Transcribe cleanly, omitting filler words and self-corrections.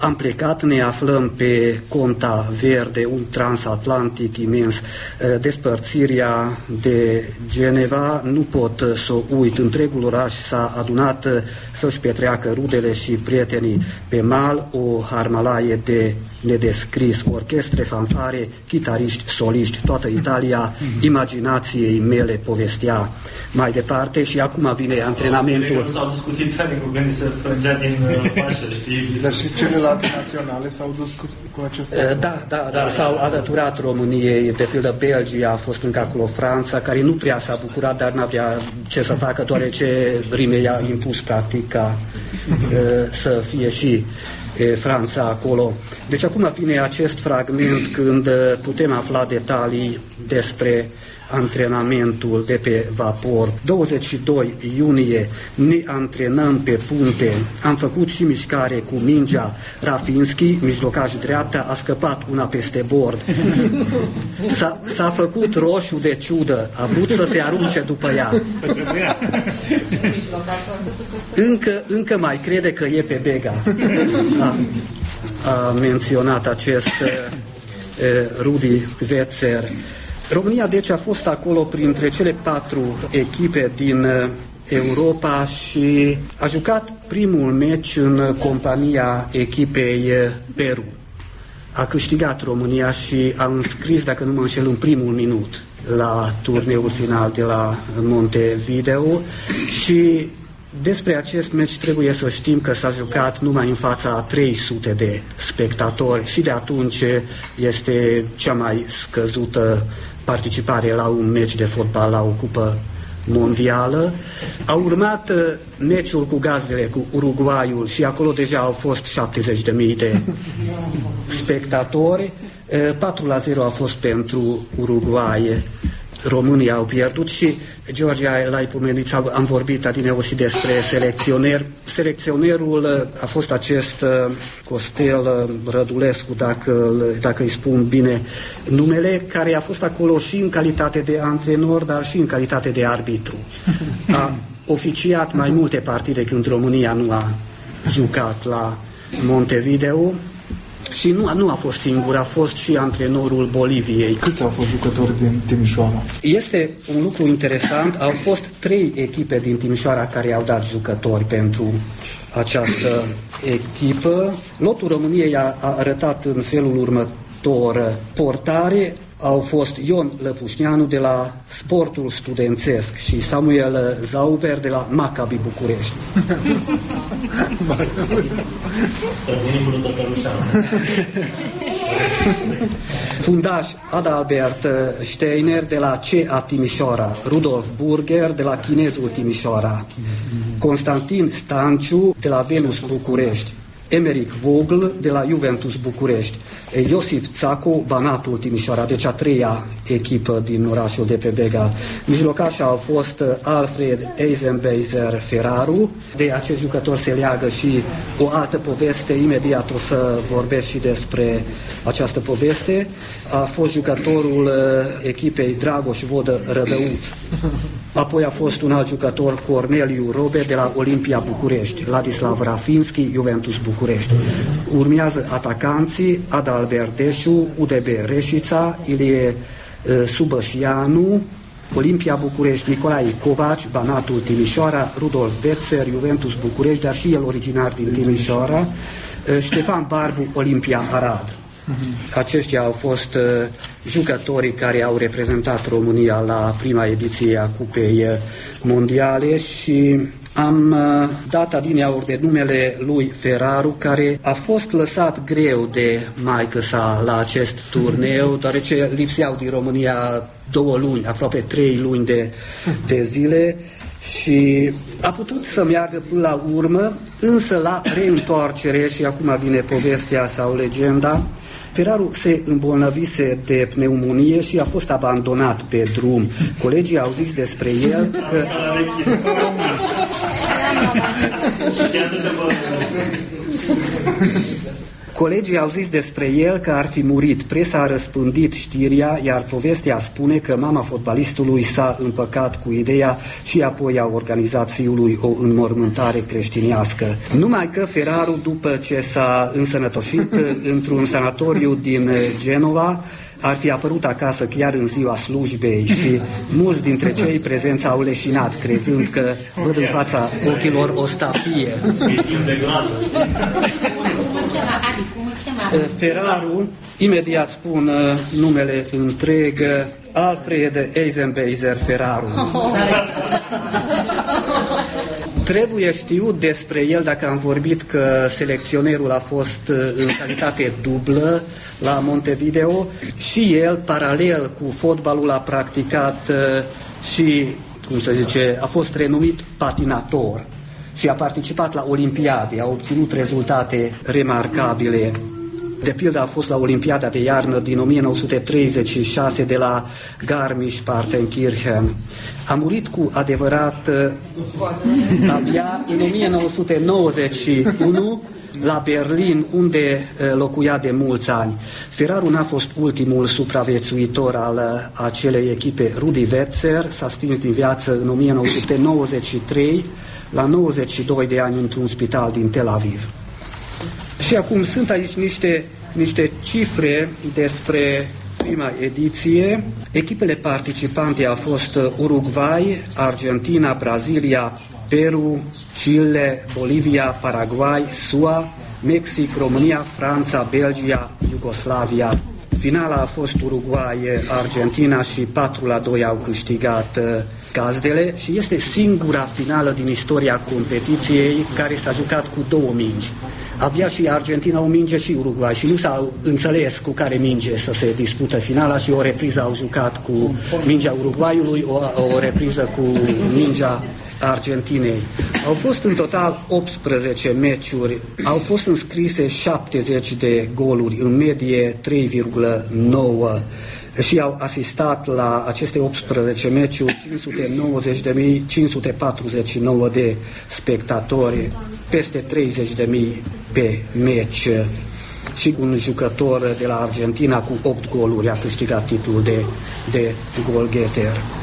Am plecat, ne aflăm pe Conta Verde, un transatlantic imens. Despărțirea de Geneva, nu pot să o uit. Întregul oraș s-a adunat să-și petreacă rudele și prietenii pe mal, o harmalaie de nedescris, orchestre, fanfare, chitariști, soliști, toată Italia, imaginației mele povestea mai departe și acum vine antrenamentul. S-au dus cu Titanicul când se frângea din pașă, știi? Dar și celelalte naționale s-au dus cu aceste... Da, s-au alăturat României, de pildă Belgia a fost încă acolo, Franța, care nu prea s-a bucurat, dar n-avea ce să facă, deoarece Rimei a impus practic ca să fie și Franța acolo. Deci acum vine acest fragment când putem afla detalii despre antrenamentul de pe vapor. 22 iunie ne antrenăm pe punte. Am făcut și mișcare cu mingea. Rafinski, mijlocaș dreapta, a scăpat una peste bord. S-a făcut roșu de ciudă. A vrut să se arunce după ea. Încă mai crede că e pe bega. A menționat acest Rudi Wetzer. România, deci, a fost acolo printre cele 4 echipe din Europa și a jucat primul meci în compania echipei Peru. A câștigat România și a înscris, dacă nu mă înșel, în primul minut la turneul final de la Montevideo și despre acest meci trebuie să știm că s-a jucat numai în fața a 300 de spectatori și de atunci este cea mai scăzută participare la un meci de fotbal, la o cupă mondială. A urmat meciul cu gazdele, cu Uruguayul și acolo deja au fost 70.000 de spectatori. 4-0 a fost pentru Uruguay. Românii au pierdut și George, l-ai pomenit, am vorbit adineauri și despre selecționer. Selecționerul a fost acest Costel Rădulescu, dacă îi spun bine numele, care a fost acolo și în calitate de antrenor, dar și în calitate de arbitru. A oficiat mai multe partide când România nu a jucat la Montevideo. Și nu a fost singur, a fost și antrenorul Boliviei. Câți au fost jucători din Timișoara? Este un lucru interesant. Au fost 3 echipe din Timișoara care au dat jucători pentru această echipă. Lotul României a arătat în felul următor. Portare au fost Ion Lăpușneanu de la Sportul Studențesc și Samuel Zauber de la Maccabi București. Fundaș Adalbert Steiner de la CA Timișoara, Rudolf Burger de la Chinezul Timișoara, Constantin Stanciu de la Venus București, Emeric Vogl de la Juventus București, Iosif Țacu, Banatul Timișoara, deci a 3-a echipă din orașul de pe Bega. Mijlocașa au fost Alfred Eisenbeizer Ferraru. De acest jucător se leagă și o altă poveste, imediat o să vorbesc și despre această poveste. A fost jucătorul echipei Dragoș Vodă Rădăuț. Apoi a fost un alt jucător, Corneliu Robe de la Olimpia București, Ladislav Rafinski, Juventus București. Urmează atacanții Adalbert Deșu, UDB Reșița, Ilie Subășianu, Olimpia București, Nicolae Covaci, Banatul Timișoara, Rudolf Wetzer, Juventus București, dar și el originar din Timișoara, Ștefan Barbu, Olimpia Arad. Aceștia au fost jucătorii care au reprezentat România la prima ediție a Cupei Mondiale și am dat adineauri de numele lui Ferraru, care a fost lăsat greu de maică-sa la acest turneu, deoarece lipseau din România 2 luni, aproape 3 luni de zile și a putut să meargă până la urmă, însă la reîntoarcere, și acum vine povestea sau legenda, Ferraru se îmbolnăvise de pneumonie și a fost abandonat pe drum. Colegii au zis despre el că... Colegii au zis despre el că ar fi murit. Presa a răspândit știrea, iar povestea spune că mama fotbalistului s-a împăcat cu ideea și apoi a organizat fiului o înmormântare creștinească. Numai că Ferraru, după ce s-a însănătoșit într-un sanatoriu din Genova, ar fi apărut acasă chiar în ziua slujbei și mulți dintre cei prezenți au leșinat, crezând că văd în fața ochilor o stafie. Ferraru, imediat spun numele întreg, Alfred Eisenbeizer Ferraru. Trebuie știut despre el, dacă am vorbit că selecționerul a fost în calitate dublă la Montevideo, și el, paralel cu fotbalul, a practicat și, cum se zice, a fost renumit patinator și a participat la Olimpiade, a obținut rezultate remarcabile. De pildă a fost la Olimpiada de iarnă din 1936 de la Garmisch-Partenkirchen. A murit cu adevărat abia în 1991 la Berlin, unde locuia de mulți ani. Ferraru n-a fost ultimul supraviețuitor al acelei echipe. Rudi Wetzer s-a stins din viață în 1993 la 92 de ani într-un spital din Tel Aviv. Și acum sunt aici niște cifre despre prima ediție. Echipele participante au fost Uruguay, Argentina, Brazilia, Peru, Chile, Bolivia, Paraguay, SUA, Mexic, România, Franța, Belgia, Iugoslavia. Finala a fost Uruguay, Argentina și 4-2 au câștigat gazdele și este singura finală din istoria competiției care s-a jucat cu două mingi. Avea și Argentina o minge și Uruguay și nu s-au înțeles cu care minge să se dispută finala și o repriză au jucat cu mingea Uruguayului, o repriză cu mingea Argentinei. Au fost în total 18 meciuri, au fost înscrise 70 de goluri, în medie 3,9 și au asistat la aceste 18 meciuri 549 de spectatori, peste 30.000 pe meci, și un jucător de la Argentina cu 8 goluri a câștigat titlul de goalgetter.